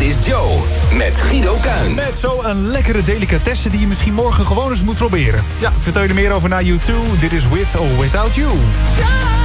is Joe met Guido Kuin. Met zo'n lekkere delicatesse die je misschien morgen gewoon eens moet proberen. Ja, vertel je er meer over naar U2. Dit is With or Without You.